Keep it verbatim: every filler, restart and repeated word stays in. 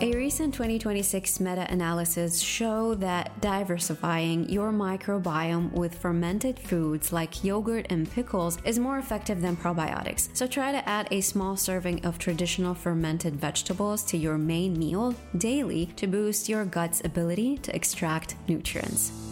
A recent twenty twenty-six meta-analysis showed that diversifying your microbiome with fermented foods like yogurt and pickles is more effective than probiotics. So try to add a small serving of traditional fermented vegetables to your main meal daily to boost your gut's ability to extract nutrients.